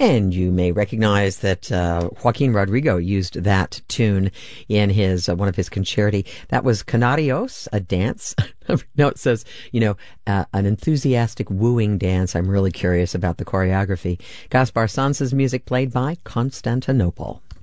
And you may recognize that Joaquin Rodrigo used that tune in his one of his concerti. That was Canarios, a dance. No, it says, an enthusiastic wooing dance. I'm really curious about the choreography. Gaspar Sanz's music played by Constantinople.